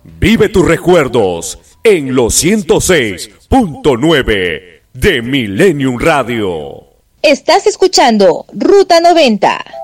Vive tus recuerdos en los 106.9 de Millennium Radio. Estás escuchando Ruta 90.